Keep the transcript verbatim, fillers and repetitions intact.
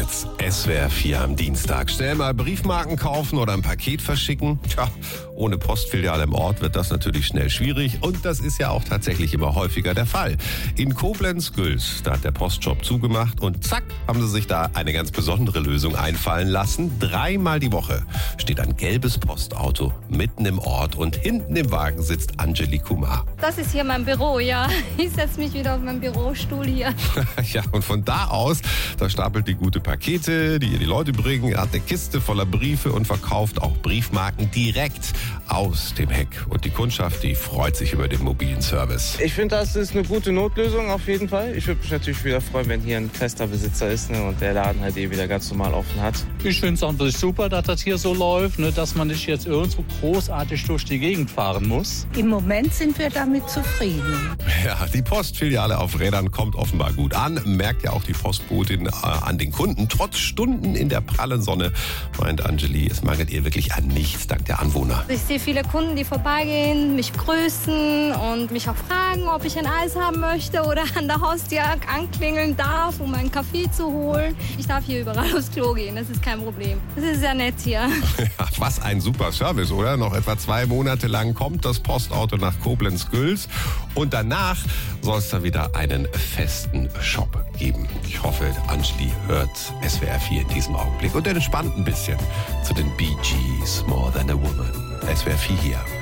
hört's. S W R vier am Dienstag. Schnell mal Briefmarken kaufen oder ein Paket verschicken. Tja, ohne Postfiliale im Ort wird das natürlich schnell schwierig. Und das ist ja auch tatsächlich immer häufiger der Fall. In Koblenz-Gülz, da hat der Postshop zugemacht und zack, haben sie sich da eine ganz besondere Lösung einfallen lassen. Dreimal die Woche steht ein gelbes Postauto mitten im Ort und hinten im Wagen sitzt Anjali Kumar. Das ist hier mein Büro, ja. Ich setze mich wieder auf meinen Bürostuhl hier. Ja, und von da aus, da stapelt die gute Pakete, die ihr die Leute bringen. Er hat eine Kiste voller Briefe und verkauft auch Briefmarken direkt aus dem Heck. Und die Kundschaft, die freut sich über den mobilen Service. Ich finde, das ist eine gute Notlösung auf jeden Fall. Ich würde mich natürlich wieder freuen, wenn hier ein fester Besitzer ist, ne, und der Laden halt eh wieder ganz normal offen hat. Ich finde es an sich super, dass das hier so läuft, ne, dass man nicht jetzt irgendwo großartig durch die Gegend fahren muss. Im Moment sind wir damit zufrieden. Ja, die Postfiliale auf Rädern kommt offenbar gut an. Merkt ja auch die Postbotin äh, an den Kunden. Trotz Stunden in der prallen Sonne, meint Anjali, es mangelt ihr wirklich an nichts dank der Anwohner. Ich sehe viele Kunden, die vorbeigehen, mich grüßen und mich auch fragen, ob ich ein Eis haben möchte oder an der Haustür anklingeln darf, um einen Kaffee zu holen. Ich darf hier überall aufs Klo gehen, das ist kein Problem. Das ist sehr nett hier. Ja, was ein super Service, oder? Noch etwa zwei Monate lang kommt das Postauto nach Koblenz-Gülz und danach soll es da wieder einen festen Shop geben. Ich hoffe, Anjali hört S W R vier in diesem Augenblick und entspannt ein bisschen zu den Bee Gees, More Than a Woman. S W R vier hier.